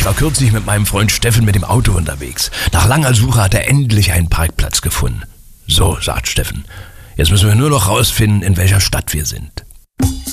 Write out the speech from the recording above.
Ich war kürzlich mit meinem Freund Steffen mit dem Auto unterwegs. Nach langer Suche hat er endlich einen Parkplatz gefunden. So, sagt Steffen, jetzt müssen wir nur noch rausfinden, in welcher Stadt wir sind.